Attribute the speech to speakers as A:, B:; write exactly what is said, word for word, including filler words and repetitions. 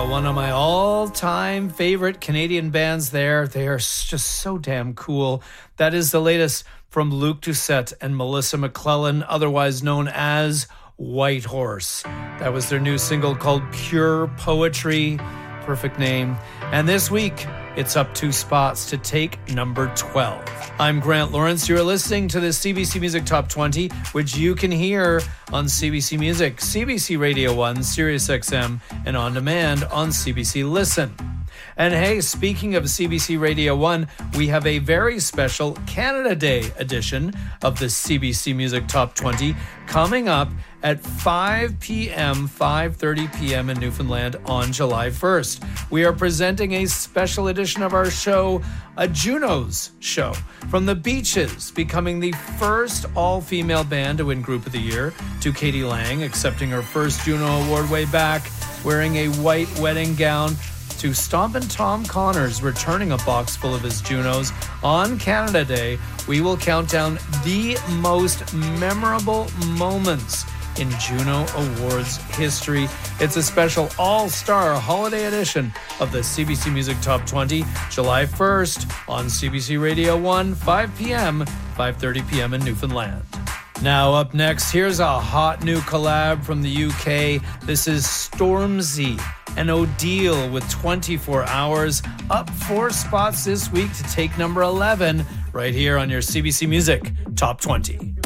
A: Yeah, one of my all-time favorite Canadian bands there. They are just so damn cool. That is the latest from Luke Doucette and Melissa McClellan, otherwise known as Whitehorse. That was their new single called Pure Poetry. Perfect name. And this week, it's up two spots to take number twelve. I'm Grant Lawrence. You're listening to the C B C Music Top twenty, which you can hear on C B C Music, C B C Radio one, Sirius X M, and on demand on C B C Listen. And hey, speaking of C B C Radio one, we have a very special Canada Day edition of the C B C Music Top twenty coming up at five p.m., five thirty p.m. in Newfoundland on July first. We are presenting a special edition of our show, a Junos show, from the Beaches, becoming the first all-female band to win Group of the Year, to Katie Lang accepting her first Juno Award way back, wearing a white wedding gown, to Stompin' Tom Connors returning a box full of his Junos. On Canada Day, we will count down the most memorable moments in Juno Awards history. It's a special all-star holiday edition of the C B C Music Top twenty, July first on C B C Radio one, five p.m., five thirty p.m. in Newfoundland. Now up next, here's a hot new collab from the U K. This is Stormzy and Odile with twenty-four hours, up four spots this week to take number eleven right here on your C B C Music Top twenty.